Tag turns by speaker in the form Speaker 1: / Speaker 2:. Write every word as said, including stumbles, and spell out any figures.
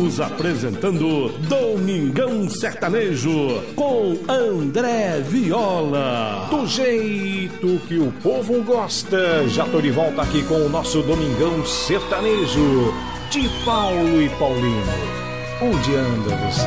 Speaker 1: Estamos apresentando Domingão Sertanejo com André Viola.
Speaker 2: Do jeito que o povo gosta, já tô de volta aqui com o nosso Domingão Sertanejo de Paulo e Paulino. Onde anda você?